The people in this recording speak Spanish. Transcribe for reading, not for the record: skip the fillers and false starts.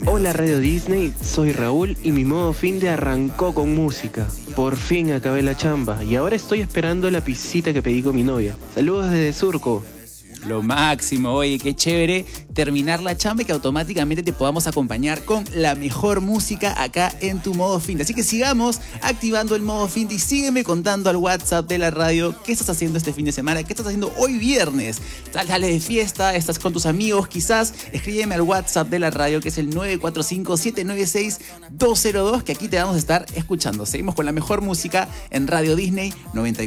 Hola Radio Disney, soy Raúl y mi modo fin de arrancó con música. Por fin acabé la chamba y ahora estoy esperando la pisita que pedí con mi novia. Saludos desde Surco. Lo máximo, oye, qué chévere terminar la chamba y que automáticamente te podamos acompañar con la mejor música acá en tu modo Finta. Así que sigamos activando el modo Finta y sígueme contando al WhatsApp de la radio qué estás haciendo este fin de semana, qué estás haciendo hoy viernes. Sales de fiesta, estás con tus amigos quizás, escríbeme al WhatsApp de la radio que es el 945-796-202 que aquí te vamos a estar escuchando. Seguimos con la mejor música en Radio Disney 94.